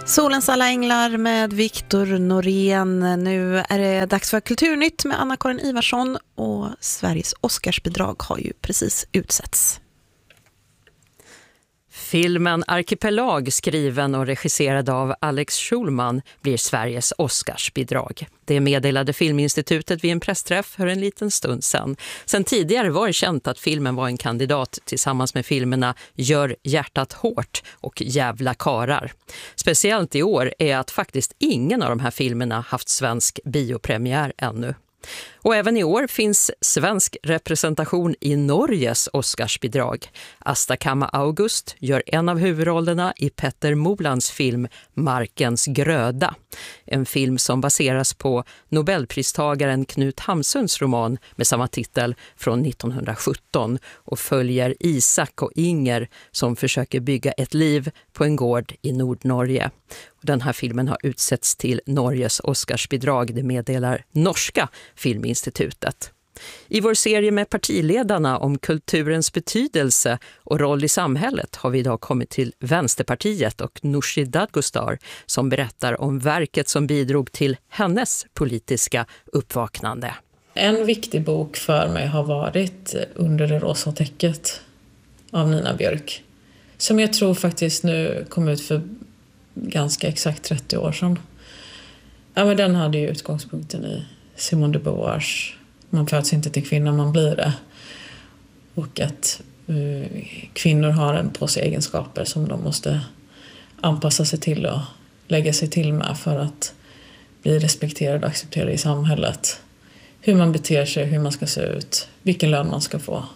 Solens alla änglar med Viktor Norén. Nu är det dags för Kulturnytt med Anna-Karin Ivarsson och Sveriges Oscarsbidrag har ju precis utsetts. Filmen Arkipelag, skriven och regisserad av Alex Schulman, blir Sveriges Oscarsbidrag. Det meddelade Filminstitutet vid en pressträff för en liten stund sedan. Sen tidigare var det känt att filmen var en kandidat tillsammans med filmerna Gör hjärtat hårt och Jävla karar. Speciellt i år är att faktiskt ingen av de här filmerna haft svensk biopremiär ännu. Och även i år finns svensk representation i Norges Oscarsbidrag. Asta Kamma August gör en av huvudrollerna i Petter Molands film Markens gröda. En film som baseras på Nobelpristagaren Knut Hamsuns roman med samma titel från 1917 och följer Isak och Inger som försöker bygga ett liv på en gård i Nordnorge. Den här filmen har utsetts till Norges Oscarsbidrag, det meddelar norska Filminstitutet. I vår serie med partiledarna om kulturens betydelse och roll i samhället har vi idag kommit till Vänsterpartiet och Nooshi Dadgostar som berättar om verket som bidrog till hennes politiska uppvaknande. En viktig bok för mig har varit Under det rosa täcket av Nina Björk. Som jag tror faktiskt nu kom ut för ganska exakt 30 år sedan. Ja, men den hade ju utgångspunkten i Simone de Beauvoirs Man föds inte till kvinna, man blir det. Och att kvinnor har en på sig egenskaper som de måste anpassa sig till och lägga sig till med för att bli respekterade och accepterade i samhället. Hur man beter sig, hur man ska se ut, vilken lön man ska få,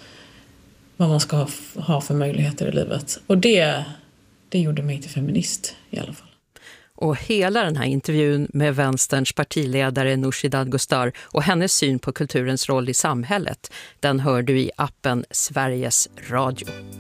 vad man ska ha för möjligheter i livet. Och det gjorde mig till feminist i alla fall. Och hela den här intervjun med vänsterns partiledare Nooshi Dadgostar och hennes syn på kulturens roll i samhället, den hör du i appen Sveriges Radio.